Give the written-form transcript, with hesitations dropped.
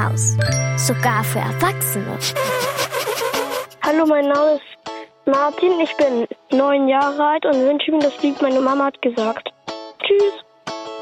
Maus. Sogar für Erwachsene. Hallo, mein Name ist Martin. Ich bin 9 Jahre alt und wünsche mir das Lied Meine Mama hat gesagt. Tschüss.